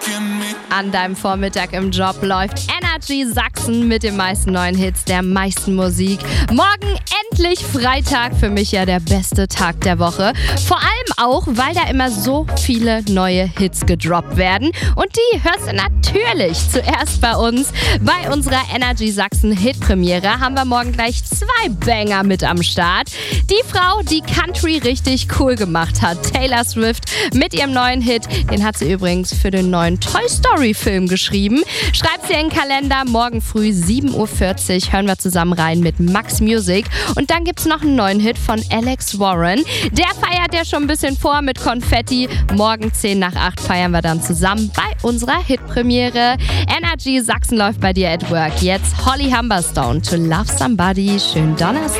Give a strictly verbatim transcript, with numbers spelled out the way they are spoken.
An deinem Vormittag im Job läuft Energy Sachsen mit den meisten neuen Hits, der meisten Musik. Morgen endlich Freitag, für mich ja der beste Tag der Woche. Vor allem auch, weil da immer so viele neue Hits gedroppt werden. Und die hörst du natürlich zuerst bei uns. Bei unserer Energy Sachsen Hitpremiere haben wir morgen gleich zwei Banger mit am Start. Die Frau, die Country richtig cool gemacht hat, Taylor Swift mit ihrem neuen Hit. Den hat sie übrigens für den neuen Toy Story Film geschrieben. Schreib's dir in den Kalender, morgen früh sieben Uhr vierzig hören wir zusammen rein mit Max Music. Und dann gibt's noch einen neuen Hit von Alex Warren. Der feiert ja schon ein bisschen vor mit Konfetti. Morgen zehn nach acht feiern wir dann zusammen bei unserer Hitpremiere. Energy Sachsen läuft bei dir at work. Jetzt Holly Humberstone to Love Somebody. Schönen Donnerstag.